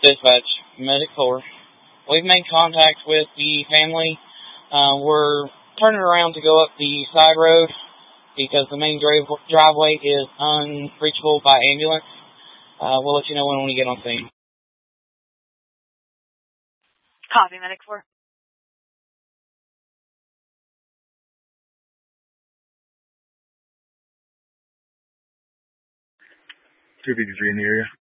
Dispatch, Medic 4. We've made contact with the family. We're turning around to go up the side road because the main driveway is unreachable by ambulance. We'll let you know when we get on scene. Copy, Medic 4. Two 53 in the area.